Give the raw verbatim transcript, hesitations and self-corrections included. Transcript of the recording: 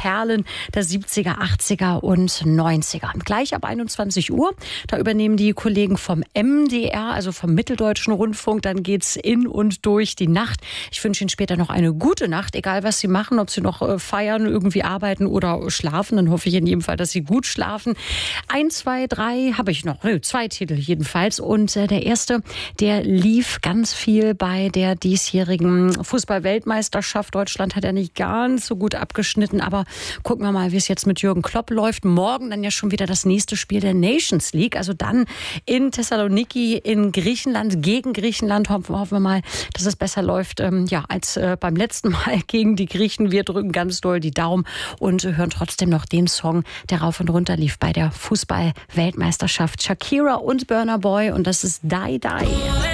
Perlen der siebziger, achtziger und neunziger. Gleich ab einundzwanzig Uhr, da übernehmen die Kollegen vom M D R, also vom Mitteldeutschen Rundfunk. Dann geht's in und durch die Nacht. Ich wünsche Ihnen später noch eine gute Nacht, egal was Sie machen, ob Sie noch äh, feiern, irgendwie arbeiten oder schlafen. Dann hoffe ich in jedem Fall, dass Sie gut schlafen. Ein, zwei, drei habe ich noch, nee, zwei Titel jedenfalls. Und äh, der erste, der lief ganz viel bei der diesjährigen Fußball-Weltmeisterschaft. Deutschland hat ja nicht ganz so gut abgeschnitten, aber gucken wir mal, wie es jetzt mit Jürgen Klopp läuft. Morgen dann ja schon wieder das nächste Spiel der Nations League, also dann in Thessaloniki in Griechenland, gegen Griechenland. Hoffen, hoffen wir mal, dass es besser läuft ähm, ja, als äh, beim letzten Mal gegen die Griechen. Wir drücken ganz doll die Daumen und hören trotzdem noch den Song, der rauf und runter lief bei der Fußball-Weltmeisterschaft. Shakira und Burna Boy, und das ist Die Die.